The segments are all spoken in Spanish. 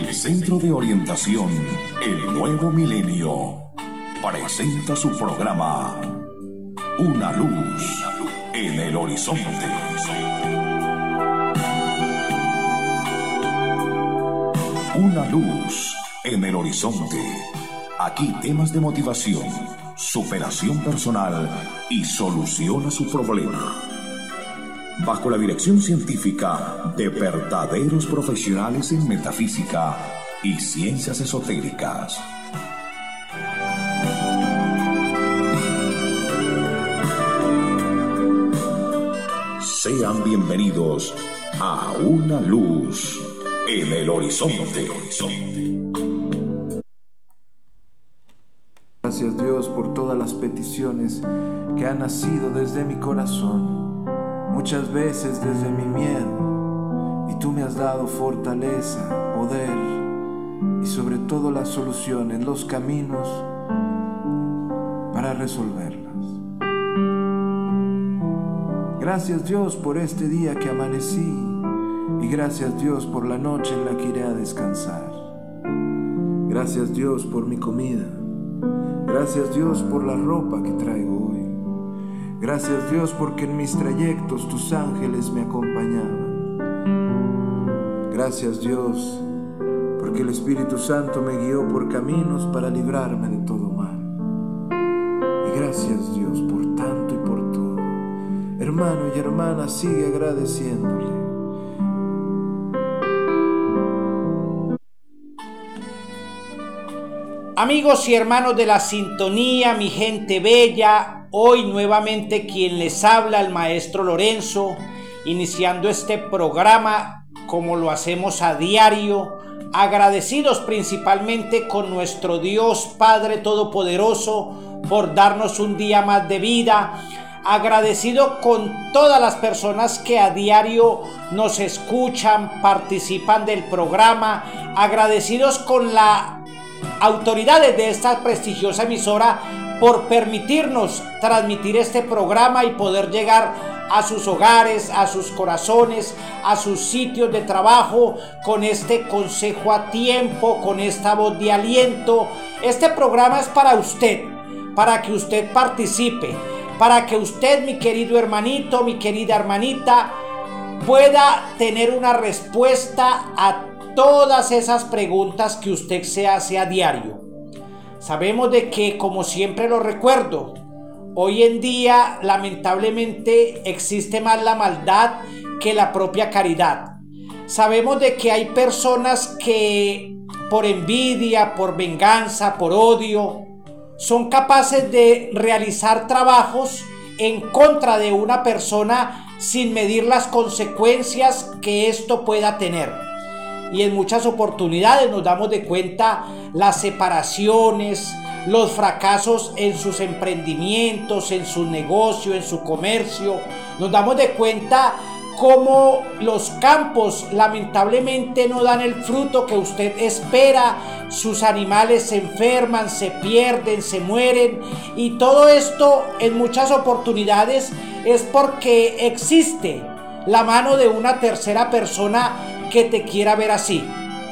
El Centro de Orientación El Nuevo Milenio presenta su programa Una Luz en el Horizonte. Una luz en el horizonte. Aquí temas de motivación, superación personal y solución a su problema. Bajo la dirección científica de verdaderos profesionales en metafísica y ciencias esotéricas. Sean bienvenidos a Una Luz en el Horizonte. Gracias Dios por todas las peticiones que han nacido desde mi corazón. Muchas veces desde mi miedo, y tú me has dado fortaleza, poder y sobre todo la solución en los caminos para resolverlas. Gracias Dios por este día que amanecí, y gracias Dios por la noche en la que iré a descansar. Gracias Dios por mi comida, gracias Dios por la ropa que traigo hoy. Gracias Dios porque en mis trayectos tus ángeles me acompañaban. Gracias Dios porque el Espíritu Santo me guió por caminos para librarme de todo mal. Y gracias Dios por tanto y por todo. Hermano y hermana, sigue agradeciéndole. Amigos y hermanos de la sintonía, mi gente bella, hoy nuevamente quien les habla, el maestro Lorenzo, iniciando este programa como lo hacemos a diario, agradecidos principalmente con nuestro Dios Padre Todopoderoso por darnos un día más de vida, agradecido con todas las personas que a diario nos escuchan, participan del programa, agradecidos con las autoridades de esta prestigiosa emisora por permitirnos transmitir este programa y poder llegar a sus hogares, a sus corazones, a sus sitios de trabajo con este consejo a tiempo, con esta voz de aliento. Este programa es para usted, para que usted participe, para que usted, mi querido hermanito, mi querida hermanita, pueda tener una respuesta a todas esas preguntas que usted se hace a diario. Sabemos de que, como siempre lo recuerdo, hoy en día lamentablemente existe más la maldad que la propia caridad. Sabemos de que hay personas que por envidia, por venganza, por odio, son capaces de realizar trabajos en contra de una persona sin medir las consecuencias que esto pueda tener. Y en muchas oportunidades nos damos de cuenta las separaciones, los fracasos en sus emprendimientos, en su negocio, en su comercio. Nos damos de cuenta cómo los campos lamentablemente no dan el fruto que usted espera. Sus animales se enferman, se pierden, se mueren. Y todo esto en muchas oportunidades es porque existe la mano de una tercera persona que te quiera ver así.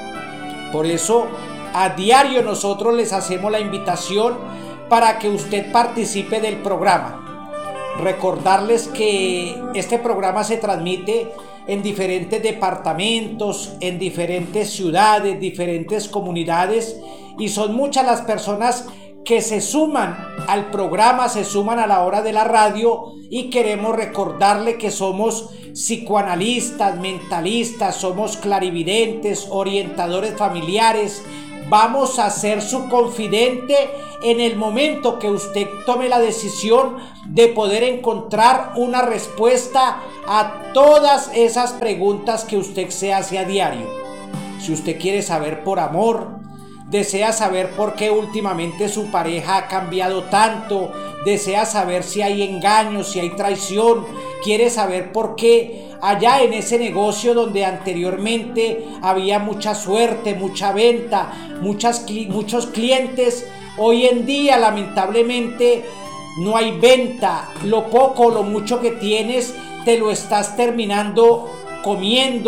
Por eso a diario nosotros les hacemos la invitación para que usted participe del programa. Recordarles que este programa se transmite en diferentes departamentos, en diferentes ciudades, diferentes comunidades, y son muchas las personas que se suman al programa, se suman a la hora de la radio, y queremos recordarle que somos psicoanalistas, mentalistas, somos clarividentes, orientadores familiares. Vamos a ser su confidente en el momento que usted tome la decisión de poder encontrar una respuesta a todas esas preguntas que usted se hace a diario. Si usted quiere saber por amor, desea saber por qué últimamente su pareja ha cambiado tanto, desea saber si hay engaños, si hay traición, quiere saber por qué allá en ese negocio donde anteriormente había mucha suerte, mucha venta, muchos clientes, hoy en día lamentablemente no hay venta, lo poco o lo mucho que tienes te lo estás terminando comiendo,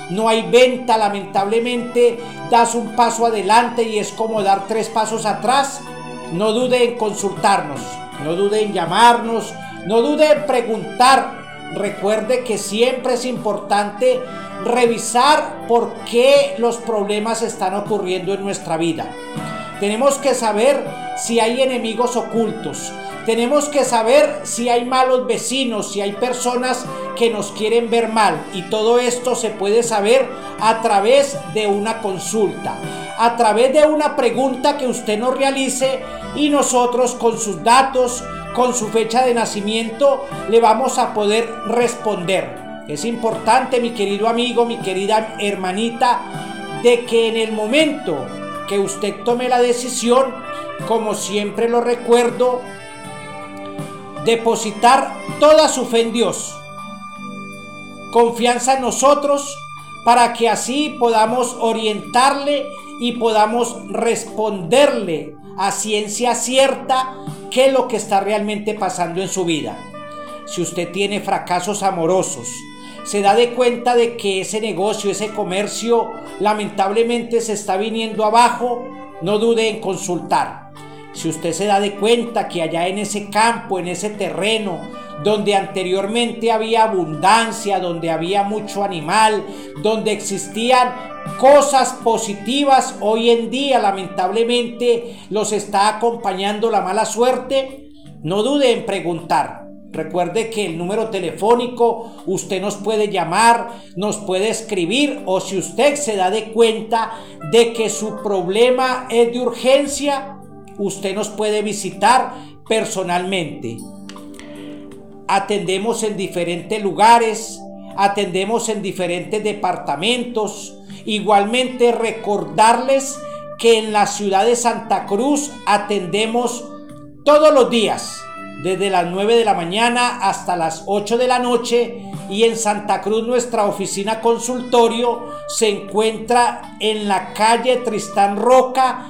no hay venta, lamentablemente das un paso adelante y es como dar 3 pasos atrás, no dude en consultarnos, no dude en llamarnos, no dude en preguntar. Recuerde que siempre es importante revisar por qué los problemas están ocurriendo en nuestra vida. Tenemos que saber si hay enemigos ocultos. Tenemos que saber si hay malos vecinos, si hay personas que nos quieren ver mal. Y todo esto se puede saber a través de una consulta, a través de una pregunta que usted nos realice y nosotros con sus datos, con su fecha de nacimiento, le vamos a poder responder. Es importante, mi querido amigo, mi querida hermanita, de que en el momento que usted tome la decisión, como siempre lo recuerdo, depositar toda su fe en Dios, confianza en nosotros, para que así podamos orientarle y podamos responderle a ciencia cierta qué es lo que está realmente pasando en su vida. Si usted tiene fracasos amorosos, se da de cuenta de que ese negocio, ese comercio, lamentablemente se está viniendo abajo, no dude en consultar. Si usted se da de cuenta que allá en ese campo, en ese terreno, donde anteriormente había abundancia, donde había mucho animal, donde existían cosas positivas, hoy en día lamentablemente los está acompañando la mala suerte, no dude en preguntar. Recuerde que el número telefónico usted nos puede llamar, nos puede escribir, o si usted se da de cuenta de que su problema es de urgencia, usted nos puede visitar personalmente. Atendemos en diferentes lugares, atendemos en diferentes departamentos. Igualmente recordarles que en la ciudad de Santa Cruz atendemos todos los días, desde las 9 de la mañana hasta las 8 de la noche, y en Santa Cruz nuestra oficina consultorio se encuentra en la calle Tristán Roca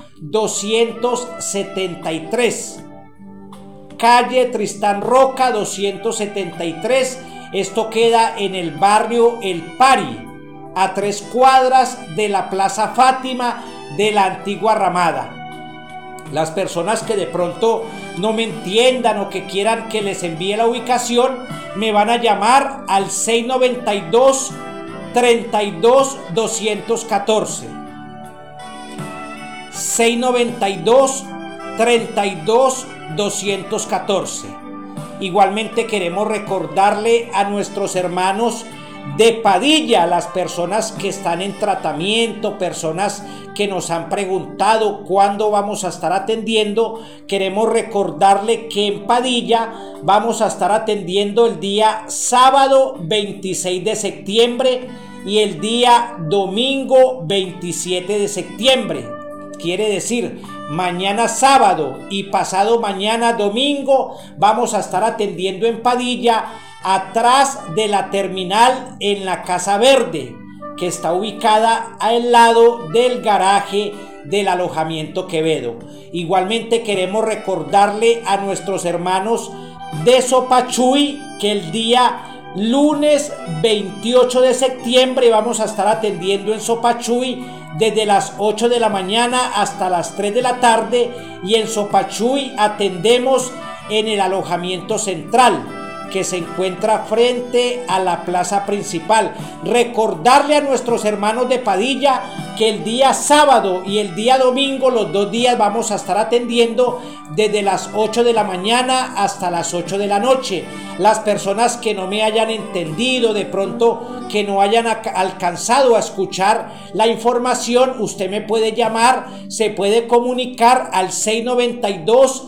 273. Calle Tristán Roca 273, esto queda en el barrio El Pari, a 3 cuadras de la Plaza Fátima de la antigua Ramada. Las personas que de pronto no me entiendan o que quieran que les envíe la ubicación, me van a llamar al 692 32 214. 692 32 214. Igualmente queremos recordarle a nuestros hermanos de Padilla, las personas que están en tratamiento, personas que nos han preguntado cuándo vamos a estar atendiendo. Queremos recordarle que en Padilla vamos a estar atendiendo el día sábado 26 de septiembre y el día domingo 27 de septiembre. Quiere decir, mañana sábado y pasado mañana domingo vamos a estar atendiendo en Padilla, atrás de la terminal en la Casa Verde, que está ubicada al lado del garaje del alojamiento Quevedo. Igualmente queremos recordarle a nuestros hermanos de Sopachuy que el día lunes 28 de septiembre vamos a estar atendiendo en Sopachuy desde las 8 de la mañana hasta las 3 de la tarde, y en Sopachuy atendemos en el alojamiento central, que se encuentra frente a la plaza principal. Recordarle a nuestros hermanos de Padilla que el día sábado y el día domingo, los 2 días, vamos a estar atendiendo desde las 8 de la mañana hasta las 8 de la noche. Las personas que no me hayan entendido, de pronto que no hayan alcanzado a escuchar la información, usted me puede llamar, se puede comunicar al 692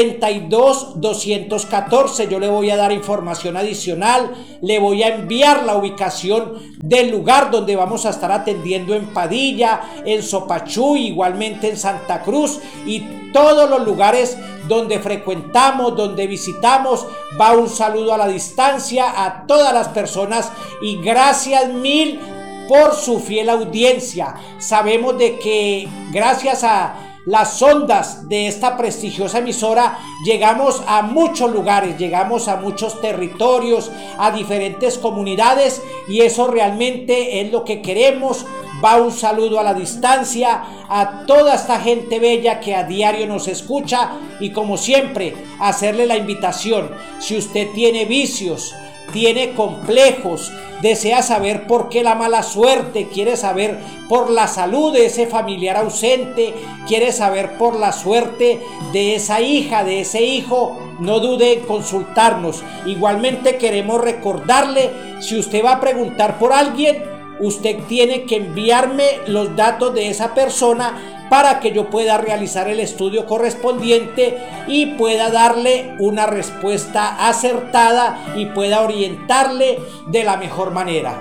32 214. Yo le voy a dar información adicional, le voy a enviar la ubicación del lugar donde vamos a estar atendiendo en Padilla, en Sopachuy, igualmente en Santa Cruz y todos los lugares donde frecuentamos, donde visitamos. Va un saludo a la distancia a todas las personas y gracias mil por su fiel audiencia. Sabemos de que gracias a las ondas de esta prestigiosa emisora llegamos a muchos lugares, llegamos a muchos territorios, a diferentes comunidades, y eso realmente es lo que queremos. Va un saludo a la distancia a toda esta gente bella que a diario nos escucha, y como siempre hacerle la invitación: si usted tiene vicios, tiene complejos, desea saber por qué la mala suerte, quiere saber por la salud de ese familiar ausente, quiere saber por la suerte de esa hija, de ese hijo, no dude en consultarnos. Igualmente queremos recordarle: si usted va a preguntar por alguien, usted tiene que enviarme los datos de esa persona para que yo pueda realizar el estudio correspondiente y pueda darle una respuesta acertada y pueda orientarle de la mejor manera.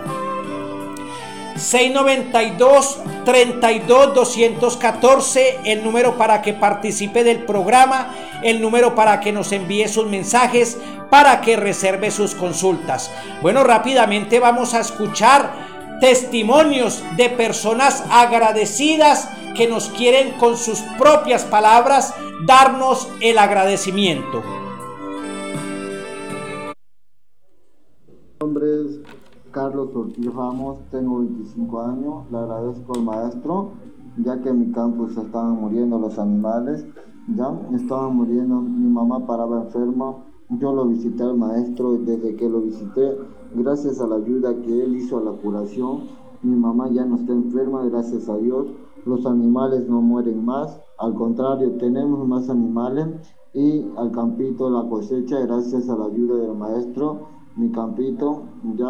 692-32-214, el número para que participe del programa, el número para que nos envíe sus mensajes, para que reserve sus consultas. Bueno, rápidamente vamos a escuchar testimonios de personas agradecidas que nos quieren con sus propias palabras darnos el agradecimiento. Mi nombre es Carlos Ortiz Ramos, tengo 25 años. Le agradezco al maestro, ya que en mi campus estaban muriendo los animales, ya estaban muriendo. Mi mamá paraba enferma, yo lo visité al maestro, y desde que lo visité, gracias a la ayuda que él hizo a la curación, mi mamá ya no está enferma, gracias a Dios. Los animales no mueren más, al contrario, tenemos más animales, y al campito, la cosecha, gracias a la ayuda del maestro, mi campito ya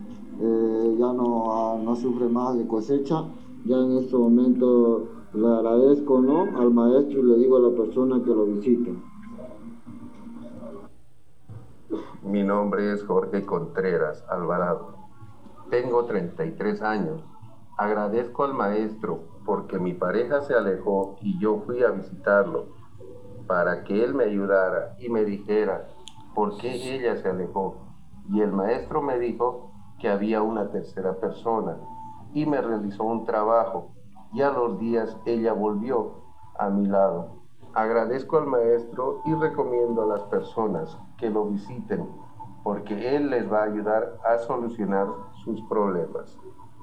no sufre más de cosecha. Ya en este momento le agradezco, al maestro, y le digo a la persona que lo visite. Mi nombre es Jorge Contreras Alvarado. Tengo 33 años. Agradezco al maestro porque mi pareja se alejó y yo fui a visitarlo para que él me ayudara y me dijera por qué ella se alejó. Y el maestro me dijo que había una tercera persona y me realizó un trabajo, y a los días ella volvió a mi lado. Agradezco al maestro y recomiendo a las personas que lo visiten porque él les va a ayudar a solucionar sus problemas.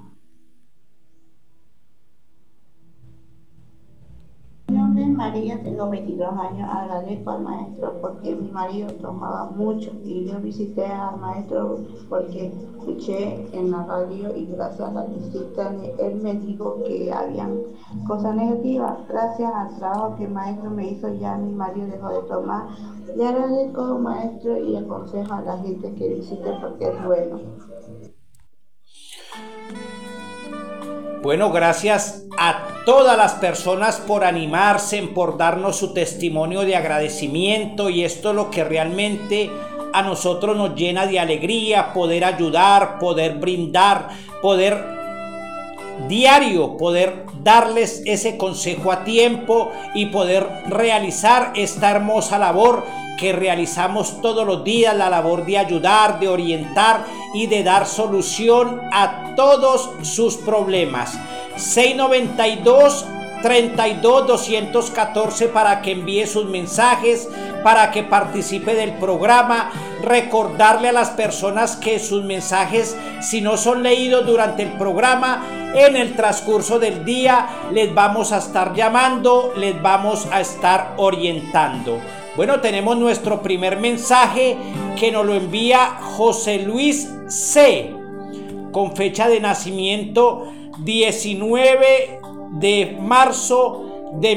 Mi nombre es María, tengo 22 años. Agradezco al maestro porque mi marido tomaba mucho, y yo visité al maestro porque escuché en la radio, y gracias a la visita él me dijo que habían cosas negativas. Gracias al trabajo que el maestro me hizo, ya mi marido dejó de tomar. Le agradezco al maestro y aconsejo a la gente que visite porque es bueno. Bueno, gracias a todas las personas por animarse, por darnos su testimonio de agradecimiento, y esto es lo que realmente a nosotros nos llena de alegría: poder ayudar, poder brindar, poder darles ese consejo a tiempo y poder realizar esta hermosa labor que realizamos todos los días, la labor de ayudar, de orientar y de dar solución a todos sus problemas. 692-32-214 para que envíe sus mensajes, para que participe del programa. Recordarle a las personas que sus mensajes, si no son leídos durante el programa, en el transcurso del día les vamos a estar llamando, les vamos a estar orientando. Bueno, tenemos nuestro primer mensaje que nos lo envía José Luis C., con fecha de nacimiento 19 de marzo de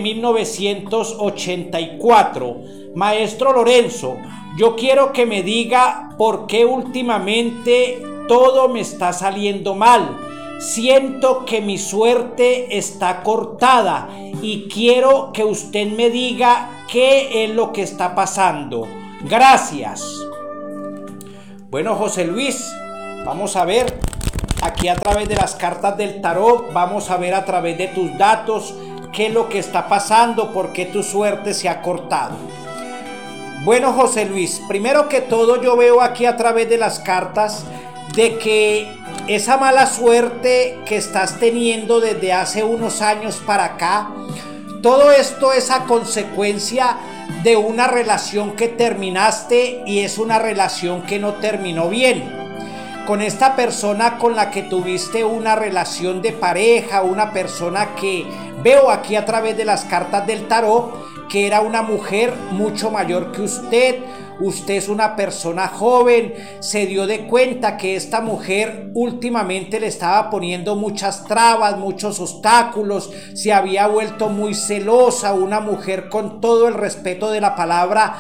1984. Maestro Lorenzo, yo quiero que me diga por qué últimamente todo me está saliendo mal. Siento que mi suerte está cortada y quiero que usted me diga qué es lo que está pasando. Gracias. Bueno, José Luis, vamos a ver aquí a través de las cartas del tarot, vamos a ver a través de tus datos qué es lo que está pasando, por qué tu suerte se ha cortado. Bueno, José Luis, primero que todo yo veo aquí a través de las cartas de que esa mala suerte que estás teniendo desde hace unos años para acá, todo esto es a consecuencia de una relación que terminaste y es una relación que no terminó bien. Con esta persona con la que tuviste una relación de pareja, una persona que veo aquí a través de las cartas del tarot, que era una mujer mucho mayor que usted. Usted es una persona joven, se dio de cuenta que esta mujer últimamente le estaba poniendo muchas trabas, muchos obstáculos, se había vuelto muy celosa, una mujer con todo el respeto de la palabra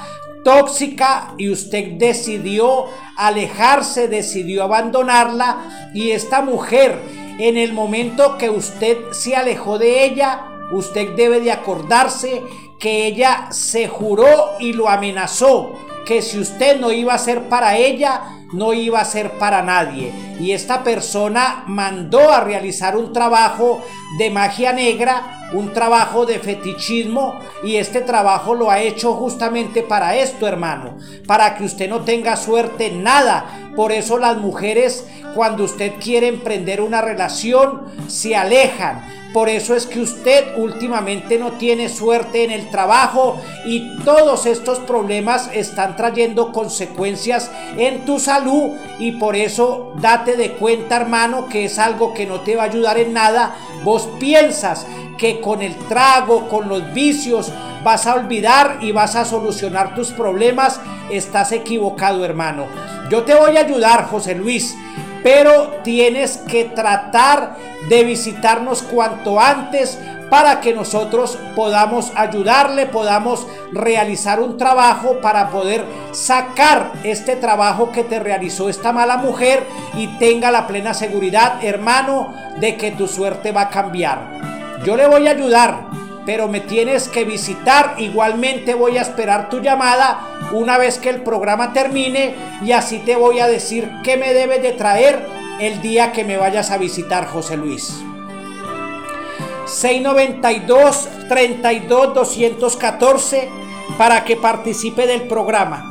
tóxica, y usted decidió alejarse, decidió abandonarla, y esta mujer, en el momento que usted se alejó de ella, usted debe de acordarse que ella se juró y lo amenazó, que si usted no iba a ser para ella, no iba a ser para nadie. Y esta persona mandó a realizar un trabajo de magia negra, un trabajo de fetichismo, y este trabajo lo ha hecho justamente para esto, hermano, para que usted no tenga suerte en nada. Por eso las mujeres, cuando usted quiere emprender una relación, se alejan. Por eso es que usted últimamente no tiene suerte en el trabajo, y todos estos problemas están trayendo consecuencias en tu salud, y por eso date de cuenta, hermano, que es algo que no te va a ayudar en nada. Vos piensas que con el trago, con los vicios, vas a olvidar y vas a solucionar tus problemas. Estás equivocado, hermano. Yo te voy a ayudar, José Luis, pero tienes que tratar de visitarnos cuanto antes para que nosotros podamos ayudarle, podamos realizar un trabajo para poder sacar este trabajo que te realizó esta mala mujer, y tenga la plena seguridad, hermano, de que tu suerte va a cambiar. Yo le voy a ayudar, pero me tienes que visitar. Igualmente voy a esperar tu llamada una vez que el programa termine, y así te voy a decir qué me debes de traer el día que me vayas a visitar, José Luis. 692-32-214 para que participe del programa.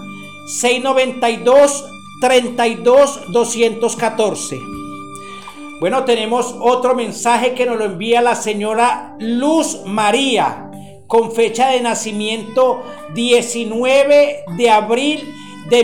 692-32-214. Bueno, tenemos otro mensaje que nos lo envía la señora Luz María, con fecha de nacimiento 19 de abril de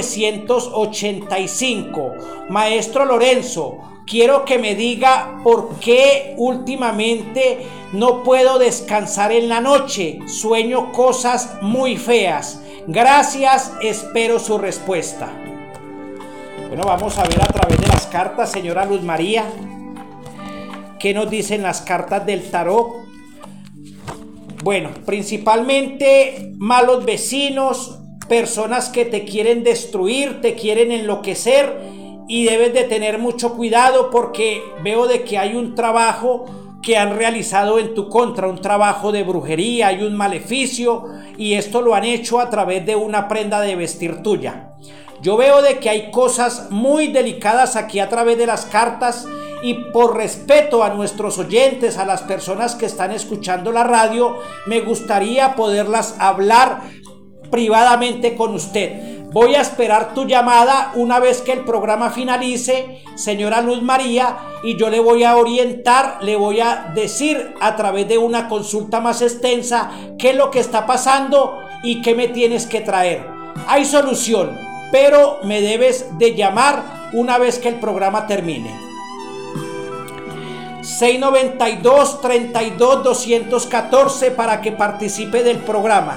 1985. Maestro Lorenzo, quiero que me diga por qué últimamente no puedo descansar en la noche. Sueño cosas muy feas. Gracias, espero su respuesta. Bueno, vamos a ver a través de las cartas, señora Luz María, qué nos dicen las cartas del tarot. Bueno, principalmente malos vecinos, personas que te quieren destruir, te quieren enloquecer, y debes de tener mucho cuidado porque veo de que hay un trabajo que han realizado en tu contra, un trabajo de brujería, hay un maleficio, y esto lo han hecho a través de una prenda de vestir tuya. Yo veo de que hay cosas muy delicadas aquí a través de las cartas, y por respeto a nuestros oyentes, a las personas que están escuchando la radio, me gustaría poderlas hablar privadamente con usted. Voy a esperar tu llamada una vez que el programa finalice, señora Luz María, y yo le voy a orientar, le voy a decir a través de una consulta más extensa qué es lo que está pasando y qué me tienes que traer. Hay solución, pero me debes de llamar una vez que el programa termine. 692-32-214 para que participe del programa.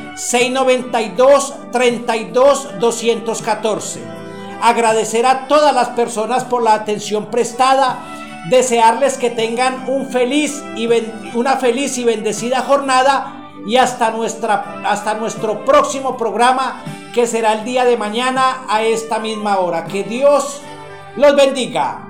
692-32-214. Agradecer a todas las personas por la atención prestada, desearles que tengan una feliz y bendecida jornada, y hasta nuestro próximo programa, que será el día de mañana a esta misma hora. Que Dios los bendiga.